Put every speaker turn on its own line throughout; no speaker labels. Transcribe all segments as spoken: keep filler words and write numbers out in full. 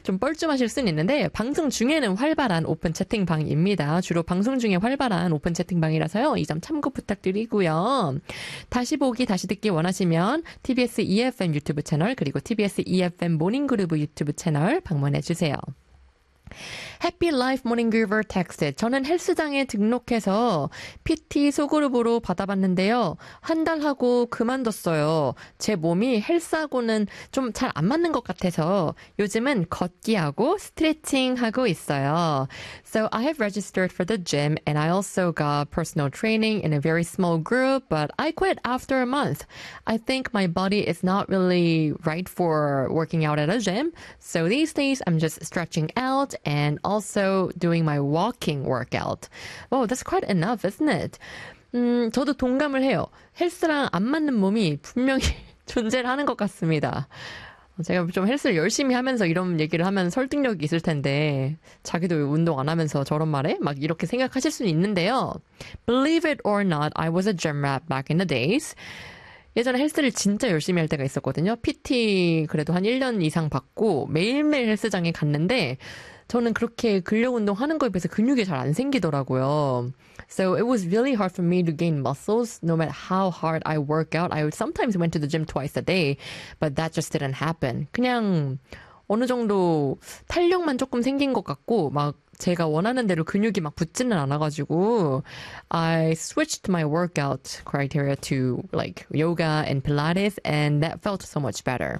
좀 뻘쭘하실 수는 있는데 방송 중에는 활발한 오픈 채팅방입니다. 주로 방송 중에 활발한 오픈 채팅방이라서요. 이 점 참고 부탁드리고요. 다시 보기, 다시 듣기 원하시면 티비에스 이에프엠 유튜브 채널 그리고 티비에스 이에프엠 모닝그루브 유튜브 채널 방문해 주세요. Happy Life Morning Groover 텍스트. 저는 헬스장에 등록해서 피티 소그룹으로 받아봤는데요. 한 달 하고 그만뒀어요. 제 몸이 헬스하고는 좀 잘 안 맞는 것 같아서 요즘은 걷기하고 스트레칭하고 있어요. So I have registered for the gym and I also got personal training in a very small group, but I quit after a month. I think my body is not really right for working out at a gym. So these days I'm just stretching out and also doing my walking workout. Oh, that's quite enough, isn't it? 음, 저도 동감을 해요. 헬스랑 안 맞는 몸이 분명히 존재를 하는 것 같습니다. 제가 좀 헬스를 열심히 하면서 이런 얘기를 하면 설득력이 있을 텐데 자기도 운동 안 하면서 저런 말에 막 이렇게 생각하실 수는 있는데요. Believe it or not, I was a gym rat back in the days. 예전에 헬스를 진짜 열심히 할 때가 있었거든요. 피티 그래도 한 일 년 이상 받고 매일매일 헬스장에 갔는데 저는 그렇게 근력 운동하는 거에 비해서 근육이 잘 안 생기더라고요. So it was really hard for me to gain muscles no matter how hard I work out. I sometimes went to the gym twice a day, but that just didn't happen. 그냥 어느 정도 탄력만 조금 생긴 것 같고 막 제가 원하는 대로 근육이 막 붙지는 않아가지고 I switched my workout criteria to like yoga and Pilates and that felt so much better.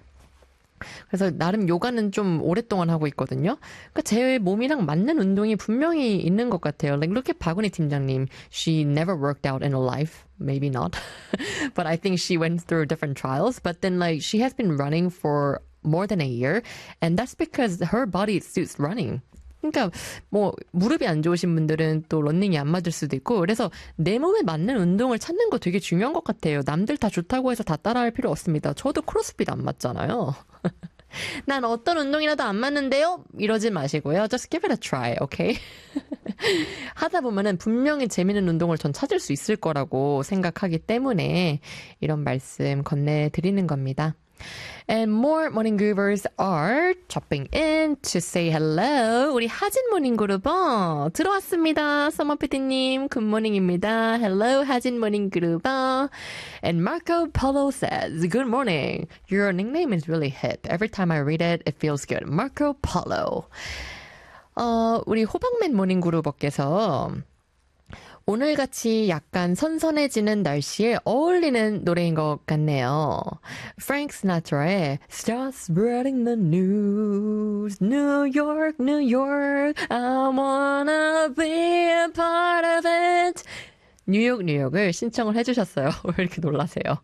그래서 나름 요가는 좀 오랫동안 하고 있거든요. 그러니까 제 몸이랑 맞는 운동이 분명히 있는 것 같아요. Like look at 박은희 팀장님. She never worked out in her life. Maybe not. But I think she went through different trials. But then like she has been running for more than a year. And that's because her body suits running. 그러니까 뭐 무릎이 안 좋으신 분들은 또 러닝이 안 맞을 수도 있고 그래서 내 몸에 맞는 운동을 찾는 거 되게 중요한 것 같아요. 남들 다 좋다고 해서 다 따라할 필요 없습니다. 저도 크로스핏 안 맞잖아요. 난 어떤 운동이라도 안 맞는데요? 이러지 마시고요. Just give it a try, okay? 하다 보면은 분명히 재밌는 운동을 전 찾을 수 있을 거라고 생각하기 때문에 이런 말씀 건네드리는 겁니다. And more morning groovers are dropping in to say hello. 우리 하진 모닝 그루버 들어왔습니다. 서머피디님 굿모닝입니다. Hello 하진 모닝 그루버. And Marco Polo says, good morning. Your nickname is really hip. Every time I read it, it feels good. Marco Polo. 어, 우리 호박맨 모닝 그루버께서 오늘같이 약간 선선해지는 날씨에 어울리는 노래인 것 같네요. Frank Sinatra의 Start spreading the news. New York, New York, I wanna be a part of it. 뉴욕, 뉴욕을 신청을 해주셨어요. 왜 이렇게 놀라세요?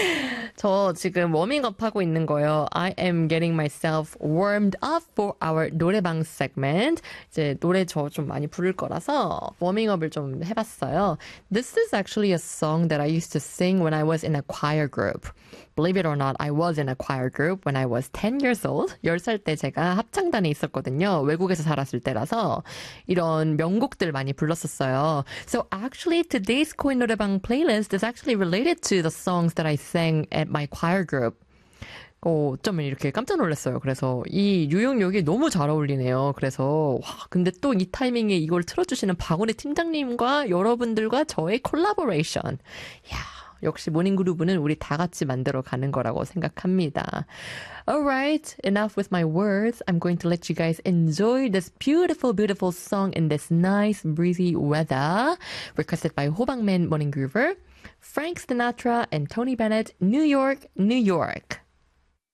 저 지금 워밍업 하고 있는 거예요. I am getting myself warmed up for our 노래방 segment. 이제 노래 저 좀 많이 부를 거라서 워밍업을 좀 해봤어요. This is actually a song that I used to sing when I was in a choir group. Believe it or not, I was in a choir group when I was ten years old. 열 살 때 제가 합창단에 있었거든요. 외국에서 살았을 때라서 이런 명곡들 많이 불렀었어요. So actually today's 코인 노래방 playlist is actually related to the songs that I sang at my choir group. 어, 어쩌면 이렇게 깜짝 놀랐어요. 그래서 이 뉴욕욕이 너무 잘 어울리네요. 그래서 와, 근데 또 이 타이밍에 이걸 틀어주시는 박원희 팀장님과 여러분들과 저의 콜라보레이션. 이야. 역시 모닝그루브는 우리 다 같이 만들어 가는 거라고 생각합니다. Alright, enough with my words. I'm going to let you guys enjoy this beautiful, beautiful song in this nice, breezy weather. Requested by 호박맨 모닝그루버, Frank Sinatra and Tony Bennett, New York, New York.